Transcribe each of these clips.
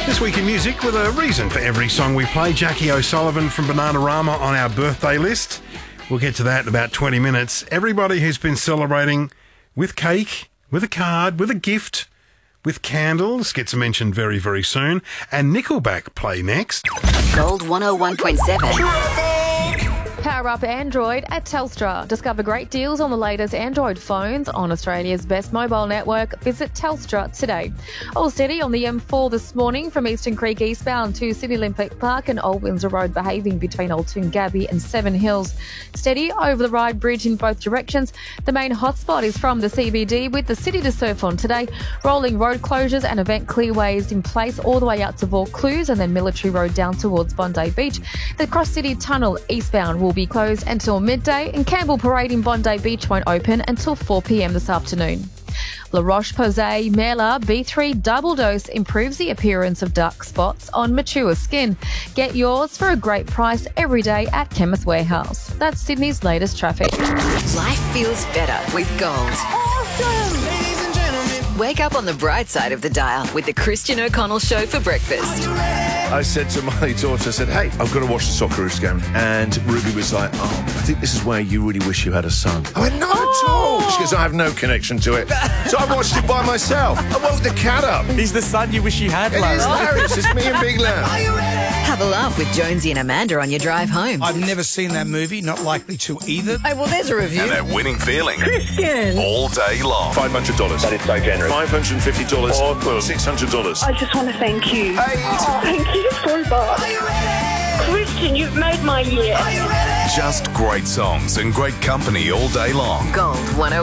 This week in music, with a reason for every song we play, Jackie O'Sullivan from Bananarama on our birthday list. We'll get to that in about 20 minutes. Everybody who's been celebrating with cake, with a card, with a gift, with candles gets mentioned very, very soon. And Nickelback play next. Gold 101.7. Power up Android at Telstra. Discover great deals on the latest Android phones on Australia's best mobile network. Visit Telstra today. All steady on the M4 this morning from Eastern Creek eastbound to Sydney Olympic Park and Old Windsor Road behaving between Old Toongabbie and Seven Hills. Steady over the Ryde Bridge in both directions. The main hotspot is from the CBD with the city to surf on today. Rolling road closures and event clearways in place all the way out to Vaucluse and then Military Road down towards Bondi Beach. The Cross City Tunnel eastbound will be closed until midday, and Campbell Parade in Bondi Beach won't open until 4 p.m. this afternoon. La Roche-Posay Merla B3 Double Dose improves the appearance of dark spots on mature skin. Get yours for a great price every day at Chemist Warehouse. That's Sydney's latest traffic. Life feels better with Gold. Ladies and gentlemen, Wake up on the bright side of the dial with the Christian O'Connell Show for breakfast. I said to my daughter, I said, hey, I've got to watch the Socceroos game. And Ruby was like, oh, I think this is where you really wish you had a son. I went, not at all. She goes, I have no connection to it. So I watched it by myself. I woke the cat up. He's the son you wish you had, It Lara. is hilarious. It's me and Big Lamb. Have a laugh with Jonesy and Amanda on your drive home. I've never seen that movie, not likely to either. Oh, well, there's a review. And that winning feeling Christian. all day long. $500. That is so generous. $550. Awesome. $600. I just want to thank you. Hey. Oh, thank you so much. Christian, you've made my year. Just great songs and great company all day long. Gold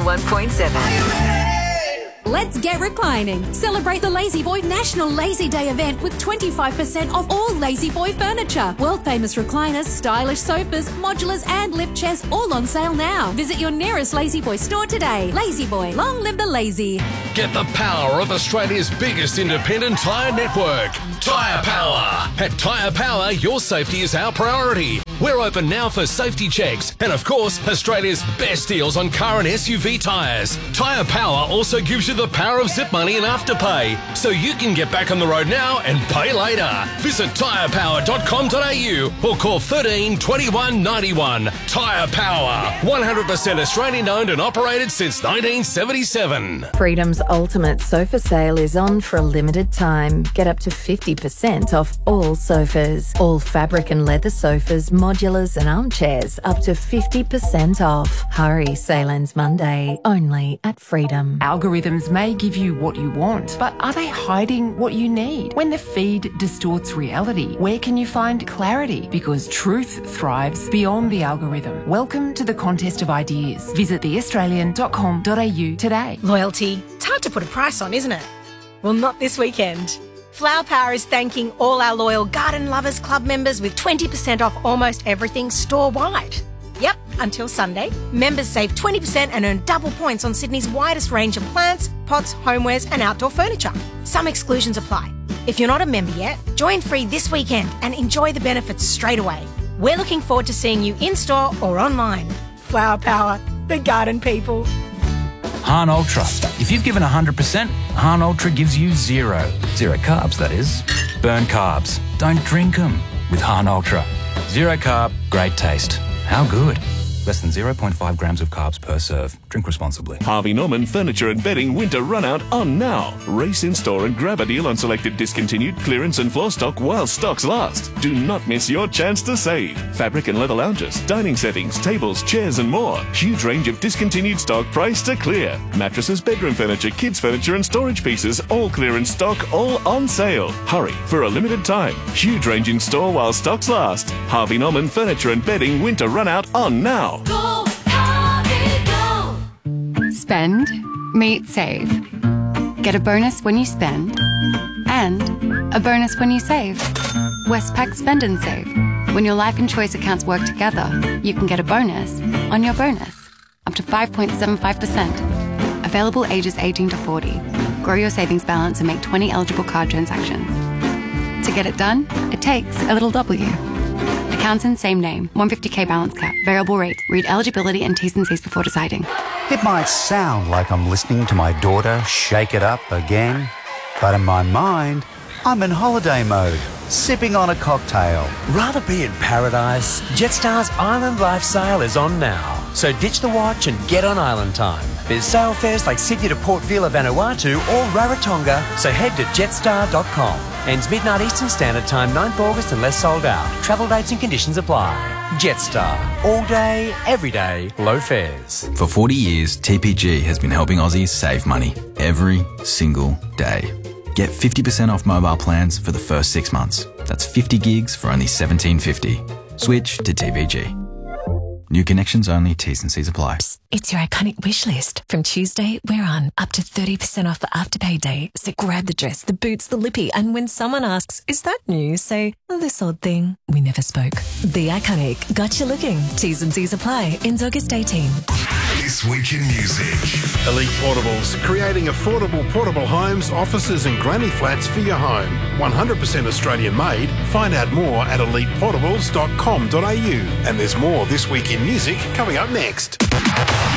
101.7. Let's get reclining. Celebrate the Lazy Boy National Lazy Day event with 25% off all Lazy Boy furniture. World famous recliners, stylish sofas, modulars and lift chairs all on sale now. Visit your nearest Lazy Boy store today. Lazy Boy, long live the lazy. Get the power of Australia's biggest independent tyre network, Tyre Power. At Tyre Power, your safety is our priority. We're open now for safety checks and, of course, Australia's best deals on car and SUV tyres. Tyre Power also gives you the power of zip money and afterpay, so you can get back on the road now and pay later. Visit tyrepower.com.au or call 13 21 91. Tyre Power, 100% Australian owned and operated since 1977. Freedom's ultimate sofa sale is on for a limited time. Get up to 50% off all sofas. All fabric and leather sofas, modulars and armchairs up to 50% off. Hurry, sale ends Monday, only at Freedom. Algorithms may give you what you want, but are they hiding what you need? When the feed distorts reality, where can you find clarity? Because truth thrives beyond the algorithm. Welcome to the contest of ideas. Visit theaustralian.com.au today. Loyalty. It's hard to put a price on, isn't it? Well, not this weekend. Flower Power is thanking all our loyal Garden Lovers Club members with 20% off almost everything store-wide. Yep, until Sunday. Members save 20% and earn double points on Sydney's widest range of plants, pots, homewares and outdoor furniture. Some exclusions apply. If you're not a member yet, join free this weekend and enjoy the benefits straight away. We're looking forward to seeing you in-store or online. Flower Power, the garden people. Han Ultra. If you've given 100%, Han Ultra gives you zero. Zero carbs, that is. Burn carbs. Don't drink them with Han Ultra. Zero carb, great taste. How good? Less than 0.5 grams of carbs per serve. Drink responsibly. Harvey Norman Furniture and Bedding Winter Runout on now. Race in store and grab a deal on selected discontinued clearance and floor stock while stocks last. Do not miss your chance to save. Fabric and leather lounges, dining settings, tables, chairs and more. Huge range of discontinued stock priced to clear. Mattresses, bedroom furniture, kids furniture and storage pieces, all clearance stock, all on sale. Hurry for a limited time. Huge range in store while stocks last. Harvey Norman Furniture and Bedding Winter Runout on now. Go, Harvey, go! Spend, meet, save. Get a bonus when you spend and a bonus when you save. Westpac Spend and Save. When your life and choice accounts work together, you can get a bonus on your bonus. Up to 5.75%. Available ages 18 to 40. Grow your savings balance and make 20 eligible card transactions. To get it done, it takes a little W. Accounts in same name. 150k balance cap. Variable rate. Read eligibility and T's and C's before deciding. It might sound like I'm listening to my daughter shake it up again, but in my mind, I'm in holiday mode, sipping on a cocktail. Rather be in paradise? Jetstar's Island Life Sale is on now. So ditch the watch and get on island time. There's sale fares like Sydney to Port Vila, Vanuatu or Rarotonga, so head to jetstar.com. Ends midnight Eastern Standard Time, 9th August unless sold out. Travel dates and conditions apply. Jetstar. All day, every day, low fares. For 40 years, TPG has been helping Aussies save money every single day. Get 50% off mobile plans for the first 6 months. That's 50 gigs for only $17.50. Switch to TPG. New connections only, T's and C's apply. Psst, it's your iconic wish list. From Tuesday, we're on up to 30% off for Afterpay Day. So grab the dress, the boots, the lippy, and when someone asks, is that new? Say, this odd thing. We never spoke. The Iconic. Got you looking. T's and C's apply. Ends August 18. This Week in Music. Elite Portables, creating affordable portable homes, offices and granny flats for your home. 100% Australian made. Find out more at eliteportables.com.au. And there's more This Week in Music coming up next.